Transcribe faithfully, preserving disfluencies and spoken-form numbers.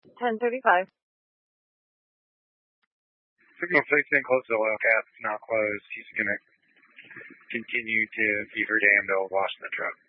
ten thirty-five. Signal sixteen close to the oil cap. It's not closed. He's going to continue to beaver dam to wash the truck.